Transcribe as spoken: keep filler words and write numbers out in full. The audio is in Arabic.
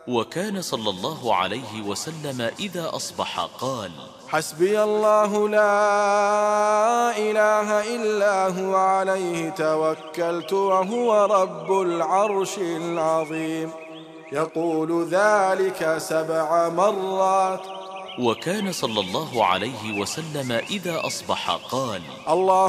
وكان صلى الله عليه وسلم إذا أصبح قال: حسبي الله لا إله إلا هو عليه توكلت وهو رب العرش العظيم. يقول ذلك سبع مرات. وكان صلى الله عليه وسلم إذا أصبح قال: الله